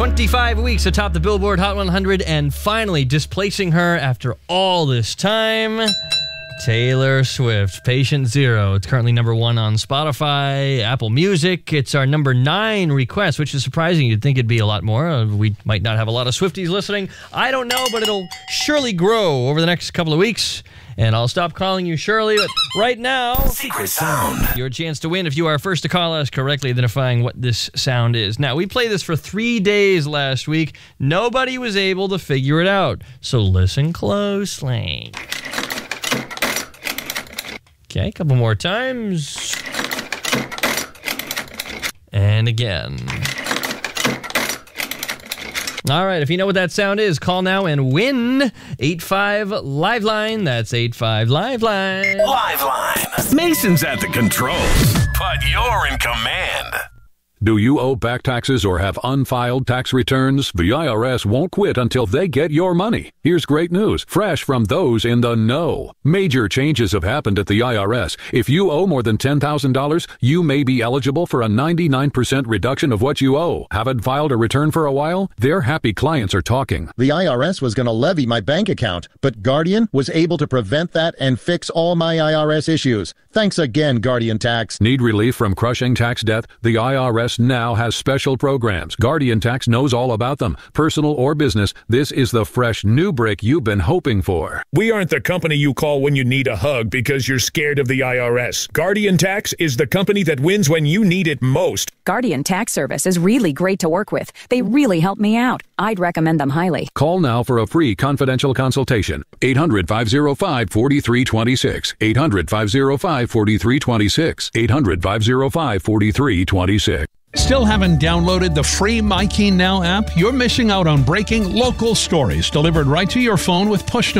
25 weeks atop the Billboard Hot 100 and finally displacing her after all this time, Taylor Swift, Patient Zero. It's currently number 1 on Spotify, Apple Music. It's our number 9 request, which is surprising. You'd think it'd be a lot more. We might not have a lot of Swifties listening. I don't know, but it'll surely grow over the next couple of weeks. And I'll stop calling you Shirley, but right now, Secret Sound. Your chance to win if you are first to call us correctly identifying what this sound is. Now, we played this for 3 days last week. Nobody was able to figure it out, so listen closely. Okay, a couple more times. And again. All right, if you know what that sound is, call now and win 85-Liveline. That's 85-Liveline. Liveline. Mason's at the controls, but you're in command. Do you owe back taxes or have unfiled tax returns? The IRS won't quit until they get your money. Here's great news, fresh from those in the know. Major changes have happened at the IRS. If you owe more than $10,000, you may be eligible for a 99% reduction of what you owe. Haven't filed a return for a while? Their happy clients are talking. The IRS was going to levy my bank account, but Guardian was able to prevent that and fix all my IRS issues. Thanks again, Guardian Tax. Need relief from crushing tax debt? The IRS now has special programs. Guardian Tax knows all about them. Personal or business, this is the fresh new brick you've been hoping for. We aren't the company you call when you need a hug because you're scared of the IRS. Guardian Tax is the company that wins when you need it most. Guardian Tax Service is really great to work with. They really help me out. I'd recommend them highly. Call now for a free confidential consultation. 800-505-4326. 800-505-4326. 800-505-4326. Still haven't downloaded the free MyKey Now app? You're missing out on breaking local stories delivered right to your phone with push